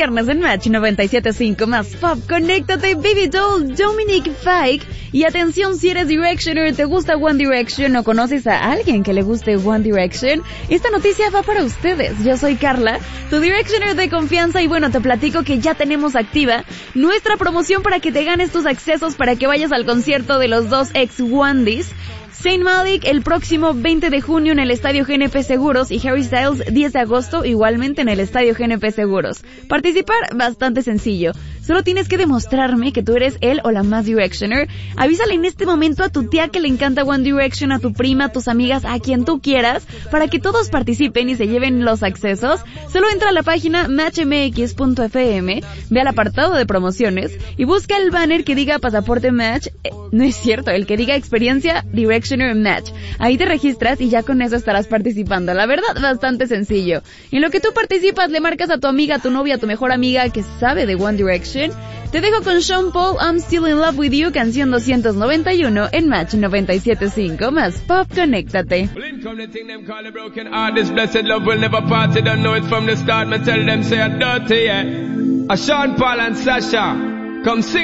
viernes en Match 97.5 más Pop. Conéctate, Baby Doll, Dominic Fike. Y atención, si eres Directioner, te gusta One Direction o conoces a alguien que le guste One Direction, esta noticia va para ustedes. Yo soy Carla, tu Directioner de confianza, y bueno, te platico que ya tenemos activa nuestra promoción para que te ganes tus accesos para que vayas al concierto de los dos ex Ondies. Zayn Malik el próximo 20 de junio en el Estadio GNP Seguros y Harry Styles 10 de agosto igualmente en el Estadio GNP Seguros. Participar, bastante sencillo. Solo tienes que demostrarme que tú eres él o la más Directioner. Avísale en este momento a tu tía que le encanta One Direction, a tu prima, a tus amigas, a quien tú quieras, para que todos participen y se lleven los accesos. Solo entra a la página matchmx.fm, ve al apartado de promociones y busca el banner que diga Pasaporte Match. No es cierto, el que diga Experiencia Directioner Match. Ahí te registras y ya con eso estarás participando. La verdad, bastante sencillo. En lo que tú participas, le marcas a tu amiga, a tu novia, a tu mejor amiga que sabe de One Direction. Te dejo con Sean Paul, I'm Still in Love with You, canción 291 en Match 97.5 más Pop. Conéctate. Sean Paul and Sasha, come sing.